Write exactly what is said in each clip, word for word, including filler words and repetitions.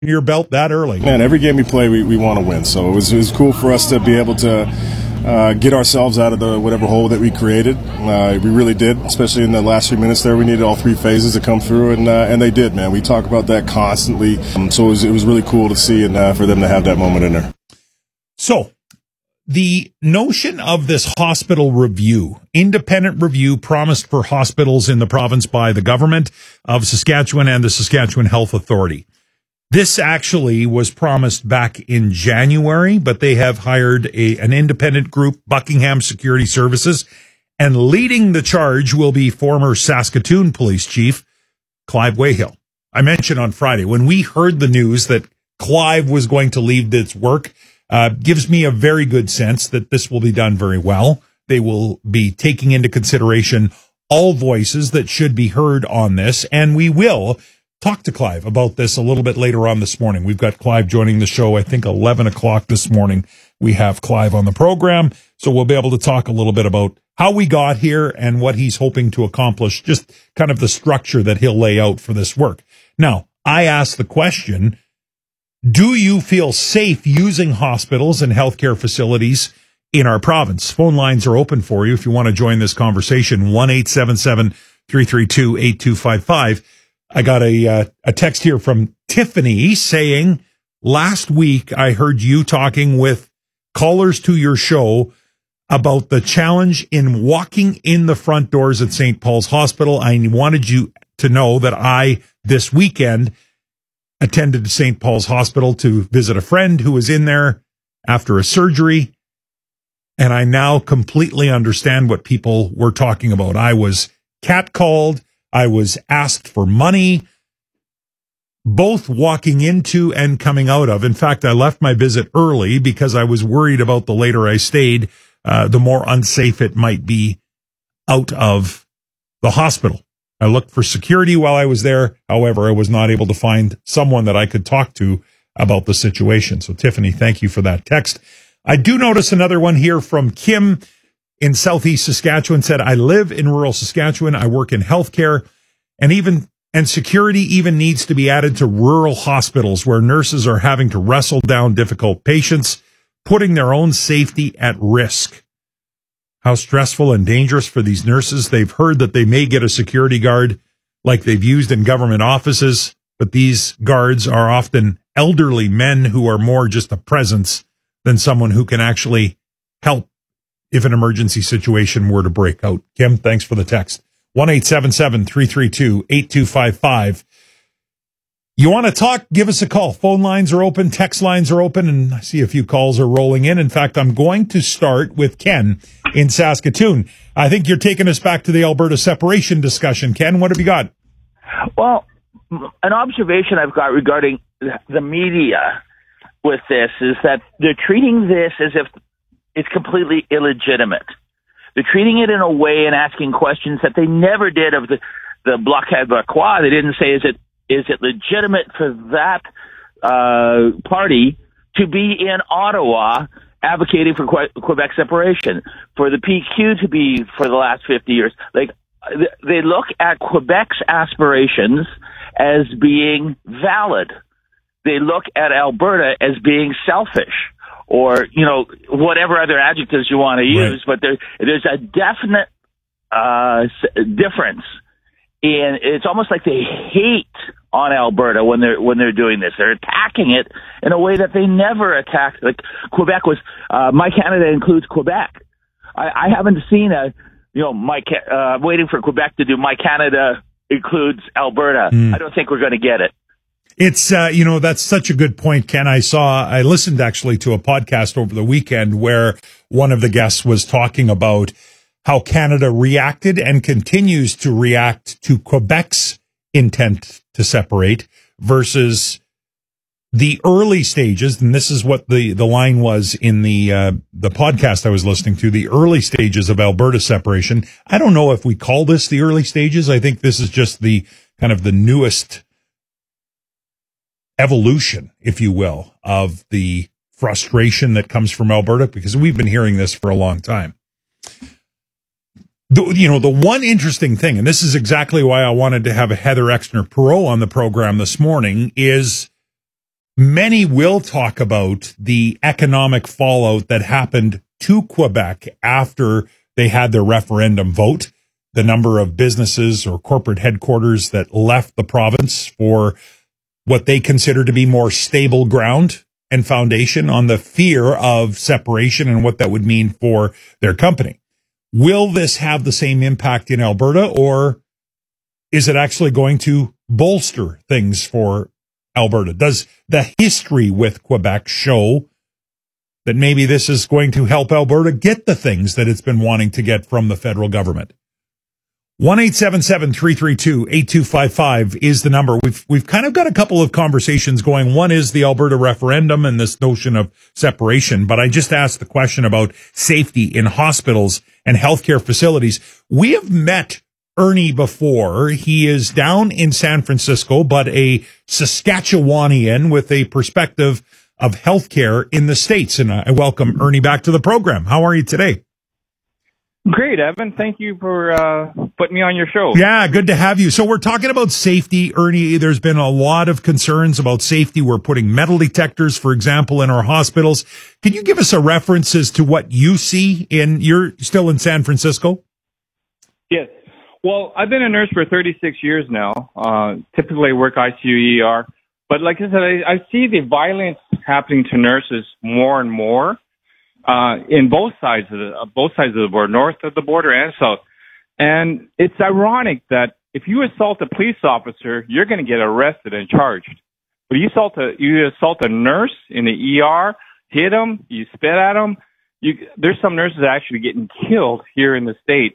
your belt that early. Man, every game we play, we, we want to win. So it was, it was cool for us to be able to uh, get ourselves out of the whatever hole that we created. Uh, we really did, especially in the last few minutes there. We needed all three phases to come through, and uh, and they did, man. We talk about that constantly. Um, so it was, it was really cool to see and uh, for them to have that moment in there. So the notion of this hospital review, independent review promised for hospitals in the province by the government of Saskatchewan and the Saskatchewan Health Authority. This actually was promised back in January, but they have hired a, an independent group, Buckingham Security Services, and leading the charge will be former Saskatoon Police Chief Clive Wayhill. I mentioned on Friday, when we heard the news that Clive was going to leave this work, uh, gives me a very good sense that this will be done very well. They will be taking into consideration all voices that should be heard on this, and we will talk to Clive about this a little bit later on this morning. We've got Clive joining the show, I think eleven o'clock this morning. We have Clive on the program, so we'll be able to talk a little bit about how we got here and what he's hoping to accomplish, just kind of the structure that he'll lay out for this work. Now, I asked the question, do you feel safe using hospitals and healthcare facilities in our province? Phone lines are open for you if you want to join this conversation, one eight seven seven, three three two, eight two five five. I got a uh, a text here from Tiffany saying, last week I heard you talking with callers to your show about the challenge in walking in the front doors at Saint Paul's Hospital. I wanted you to know that I, this weekend, attended Saint Paul's Hospital to visit a friend who was in there after a surgery, and I now completely understand what people were talking about. I was catcalled. I was asked for money, both walking into and coming out of. In fact, I left my visit early because I was worried about the later I stayed, uh, the more unsafe it might be out of the hospital. I looked for security while I was there. However, I was not able to find someone that I could talk to about the situation. So, Tiffany, thank you for that text. I do notice another one here from Kim in Southeast Saskatchewan, said, I live in rural Saskatchewan. I work in healthcare, and even and security even needs to be added to rural hospitals where nurses are having to wrestle down difficult patients, putting their own safety at risk. How stressful and dangerous for these nurses. They've heard that they may get a security guard like they've used in government offices, but these guards are often elderly men who are more just a presence than someone who can actually help if an emergency situation were to break out. Kim, thanks for the text. one eight seven seven, three three two, eight two five five. You want to talk? Give us a call. Phone lines are open. Text lines are open. And I see a few calls are rolling in. In fact, I'm going to start with Ken in Saskatoon. I think you're taking us back to the Alberta separation discussion. Ken, what have you got? Well, an observation I've got regarding the media with this is that they're treating this as if it's completely illegitimate. They're treating it in a way and asking questions that they never did of the, the Bloc Québécois. They didn't say, is it is it legitimate for that uh, party to be in Ottawa advocating for que- Quebec separation, for the P Q to be for the last fifty years? Like, they look at Quebec's aspirations as being valid. They look at Alberta as being selfish, or, you know, whatever other adjectives you want to use, right. But there, there's a definite uh, difference. And it's almost like they hate on Alberta when they're when they're doing this. They're attacking it in a way that they never attacked. Like Quebec was, uh, My Canada includes Quebec. I, I haven't seen a, you know, my uh, waiting for Quebec to do My Canada includes Alberta. Mm. I don't think we're going to get it. It's, uh, you know, that's such a good point, Ken. I saw, I listened actually to a podcast over the weekend where one of the guests was talking about how Canada reacted and continues to react to Quebec's intent to separate versus the early stages. And this is what the, the line was in the, uh, the podcast I was listening to, the early stages of Alberta separation. I don't know if we call this the early stages. I think this is just the kind of the newest evolution, if you will, of the frustration that comes from Alberta, because we've been hearing this for a long time. The, you know, the one interesting thing, and this is exactly why I wanted to have a Heather Exner-Perot on the program this morning, is Many will talk about the economic fallout that happened to Quebec after they had their referendum vote, the number of businesses or corporate headquarters that left the province for what they consider to be more stable ground and foundation on the fear of separation and what that would mean for their company. Will this have the same impact in Alberta, or is it actually going to bolster things for Alberta? Does the history with Quebec show that maybe this is going to help Alberta get the things that it's been wanting to get from the federal government? one eight seven seven, three three two, eight two five five is the number. We've we've kind of got a couple of conversations going. One is the Alberta referendum and this notion of separation, but I just asked the question about safety in hospitals and healthcare facilities. We have met Ernie before. He is down in San Francisco, but a Saskatchewanian with a perspective of healthcare in the States. And I welcome Ernie back to the program. How are you today? Great, Evan. Thank you for uh, putting me on your show. Yeah, good to have you. So we're talking about safety, Ernie. There's been a lot of concerns about safety. We're putting metal detectors, for example, in our hospitals. Can you give us a reference as to what you see in, you're still in San Francisco? Yes. Well, I've been a nurse for thirty-six years now. Uh, typically I work I C U E R. But like I said, I, I see the violence happening to nurses more and more. Uh, in both sides of the, uh, both sides of the border, north of the border and south. And it's ironic that if you assault a police officer, you're going to get arrested and charged. But you assault a, you assault a nurse in the E R, hit them, you spit at them. You, there's some nurses actually getting killed here in the States.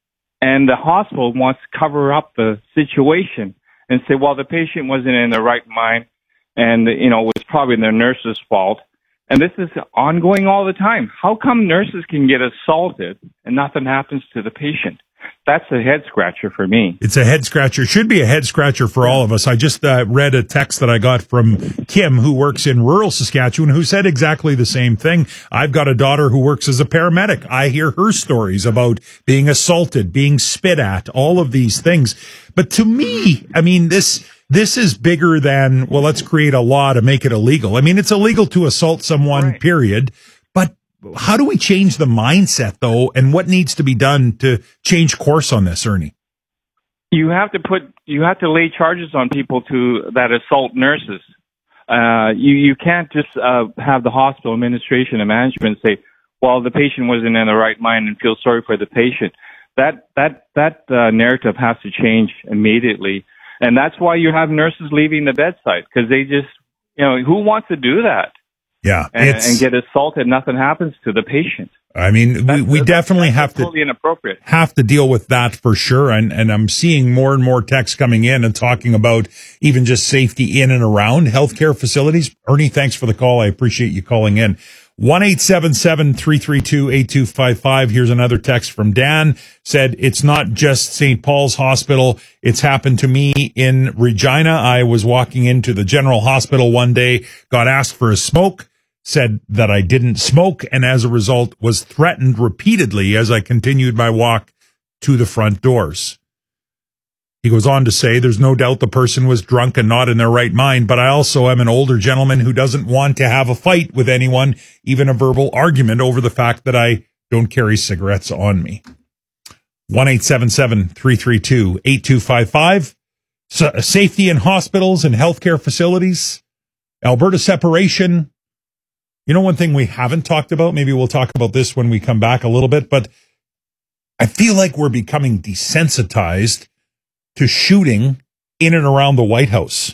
And the hospital wants to cover up the situation and say, well, the patient wasn't in the right mind and, you know, it was probably the nurse's fault. And this is ongoing all the time. How come nurses can get assaulted and nothing happens to the patient? That's a head scratcher for me. It's a head scratcher. Should be a head scratcher for all of us. I just uh, read a text that I got from Kim, who works in rural Saskatchewan, who said exactly the same thing. I've got a daughter who works as a paramedic. I hear her stories about being assaulted, being spit at, all of these things. But to me, I mean, this... This is bigger than, well, let's create a law to make it illegal. I mean, it's illegal to assault someone, right, period. But how do we change the mindset, though, and what needs to be done to change course on this, Ernie? You have to put, you have to lay charges on people to that assault nurses. Uh, you, you can't just uh, have the hospital administration and management say, well, the patient wasn't in the right mind and feel sorry for the patient. That, that, that uh, narrative has to change immediately. And that's why you have nurses leaving the bedside, because they just, you know, who wants to do that? Yeah. And, and get assaulted, nothing happens to the patient. I mean, we, we definitely have to, totally inappropriate. have to deal with that for sure. And, and I'm seeing more and more texts coming in and talking about even just safety in and around healthcare facilities. Ernie, thanks for the call. I appreciate you calling in. one eight seven seven, three three two, eight two five five. Here's another text from Dan. Said, it's not just Saint Paul's Hospital. It's happened to me in Regina. I was walking into the general hospital one day, got asked for a smoke, said that I didn't smoke, and as a result was threatened repeatedly as I continued my walk to the front doors. He goes on to say, there's no doubt the person was drunk and not in their right mind, but I also am an older gentleman who doesn't want to have a fight with anyone, even a verbal argument over the fact that I don't carry cigarettes on me. one eight seven seven, three three two, eight two five five. So, safety in hospitals and healthcare facilities. Alberta separation. You know, one thing we haven't talked about, maybe we'll talk about this when we come back a little bit, but I feel like we're becoming desensitized to shooting in and around the White House.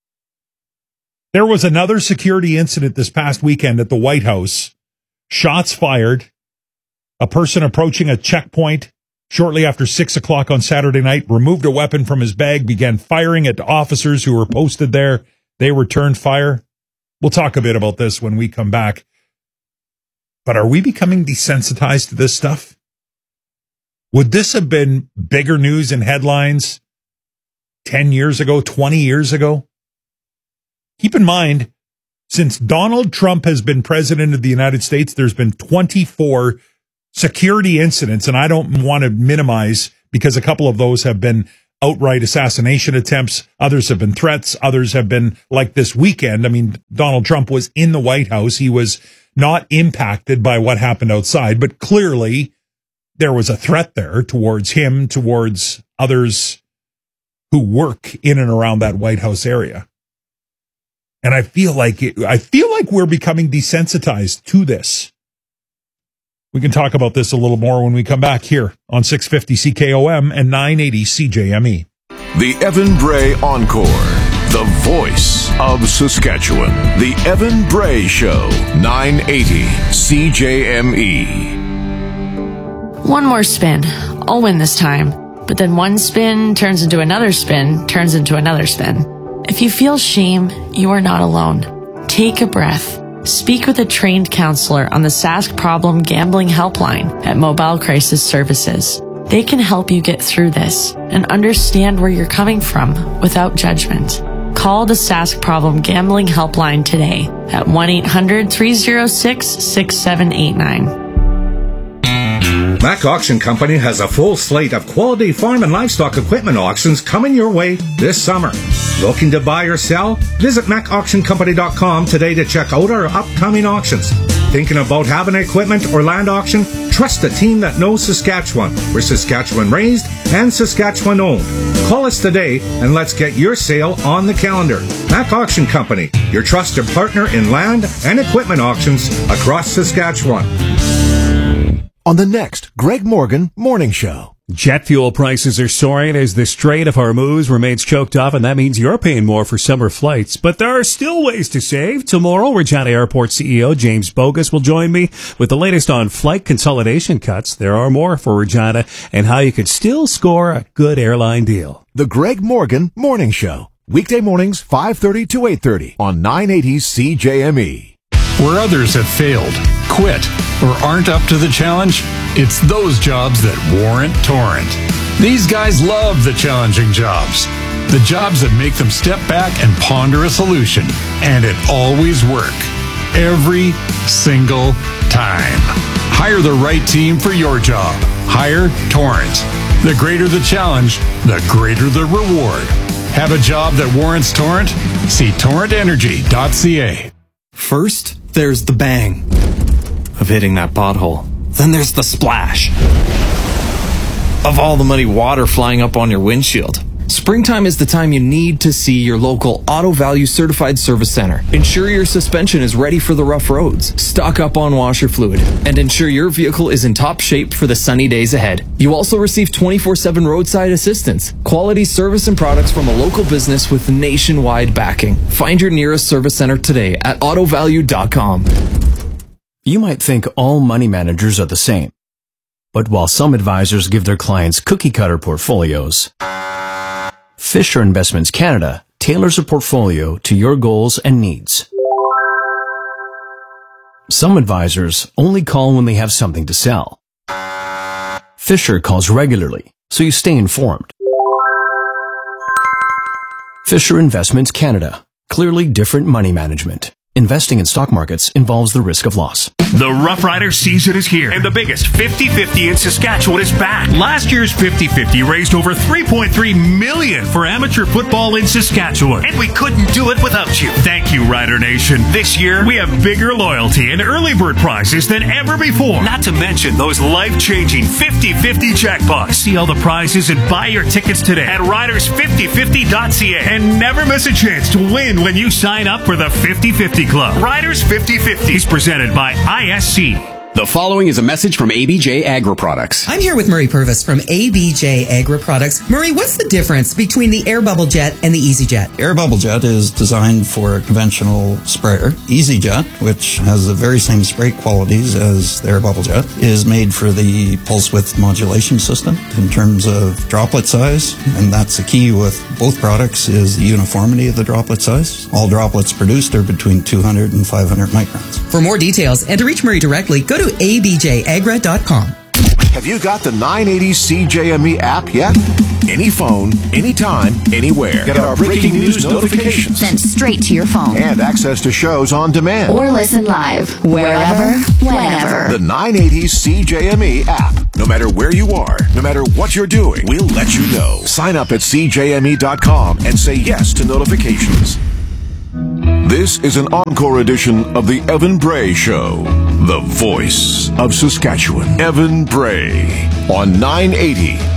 There was another security incident this past weekend at the White House. Shots fired. A person approaching a checkpoint shortly after six o'clock on Saturday night removed a weapon from his bag, began firing at officers who were posted there. They returned fire. We'll talk a bit about this when we come back. But are we becoming desensitized to this stuff? Would this have been bigger news and headlines ten years ago, twenty years ago? Keep in mind, since Donald Trump has been president of the United States, there's been twenty-four security incidents, and I don't want to minimize because a couple of those have been outright assassination attempts. Others have been threats. Others have been like this weekend. I mean, Donald Trump was in the White House. He was not impacted by what happened outside, but clearly there was a threat there towards him, towards others who work in and around that White House area. And I feel like it, I feel like we're becoming desensitized to this. We can talk about this a little more when we come back here on six fifty C K O M and nine eighty C J M E. The Evan Bray Encore, the voice of Saskatchewan. The Evan Bray Show, nine eighty C J M E. One more spin. I'll win this time. But then one spin turns into another spin, turns into another spin. If you feel shame, you are not alone. Take a breath. Speak with a trained counselor on the Sask Problem Gambling Helpline at Mobile Crisis Services. They can help you get through this and understand where you're coming from without judgment. Call the Sask Problem Gambling Helpline today at one eight hundred three oh six six seven eight nine. Mac Auction Company has a full slate of quality farm and livestock equipment auctions coming your way this summer. Looking to buy or sell? Visit mac auction company dot com today to check out our upcoming auctions. Thinking about having equipment or land auction? Trust a team that knows Saskatchewan. We're Saskatchewan raised and Saskatchewan owned. Call us today and let's get your sale on the calendar. Mac Auction Company, your trusted partner in land and equipment auctions across Saskatchewan. On the next Greg Morgan Morning Show. Jet fuel prices are soaring as the Strait of Hormuz remains choked off, and that means you're paying more for summer flights. But there are still ways to save. Tomorrow, Regina Airport C E O James Bogus will join me with the latest on flight consolidation cuts. There are more for Regina and how you could still score a good airline deal. The Greg Morgan Morning Show. Weekday mornings, five thirty to eight thirty on nine eighty C J M E. Where others have failed, quit, or aren't up to the challenge, it's those jobs that warrant Torrent. These guys love the challenging jobs, the jobs that make them step back and ponder a solution, and it always work. Every single time. Hire the right team for your job. Hire Torrent. The greater the challenge, the greater the reward. Have a job that warrants Torrent? See torrent energy dot c a. First, there's the bang of hitting that pothole. Then there's the splash of all the muddy water flying up on your windshield. Springtime is the time you need to see your local Auto Value Certified Service Center. Ensure your suspension is ready for the rough roads. Stock up on washer fluid and ensure your vehicle is in top shape for the sunny days ahead. You also receive twenty-four seven roadside assistance, quality service and products from a local business with nationwide backing. Find your nearest service center today at auto value dot com. You might think all money managers are the same. But while some advisors give their clients cookie-cutter portfolios, Fisher Investments Canada tailors a portfolio to your goals and needs. Some advisors only call when they have something to sell. Fisher calls regularly, so you stay informed. Fisher Investments Canada. Clearly different money management. Investing in stock markets involves the risk of loss. The Rough Rider season is here, and the biggest fifty fifty in Saskatchewan is back. Last year's fifty fifty raised over three point three million dollars for amateur football in Saskatchewan, and we couldn't do it without you. Thank you, Rider Nation. This year, we have bigger loyalty and early bird prizes than ever before. Not to mention those life-changing fifty fifty jackpots. See all the prizes and buy your tickets today at riders fifty fifty dot c a, and never miss a chance to win when you sign up for the fifty fifty Club. Riders fifty fifty is presented by I S C. The following is a message from A B J Agri Products. I'm here with Murray Purvis from A B J Agri Products. Murray, what's the difference between the Air Bubble Jet and the EasyJet? Air Bubble Jet is designed for a conventional sprayer. EasyJet, which has the very same spray qualities as the Air Bubble Jet, is made for the pulse width modulation system in terms of droplet size, and that's the key with both products is the uniformity of the droplet size. All droplets produced are between two hundred and five hundred microns. For more details and to reach Murray directly, go to a b j agra dot com. Have you got the nine eighty C J M E app yet? Any phone, anytime, anywhere. Get our breaking news notifications sent straight to your phone. And access to shows on demand. Or listen live, wherever, whenever. The nine eighty C J M E app. No matter where you are, no matter what you're doing, we'll let you know. Sign up at C J M E dot com and say yes to notifications. This is an encore edition of the Evan Bray Show, the voice of Saskatchewan. Evan Bray on nine eighty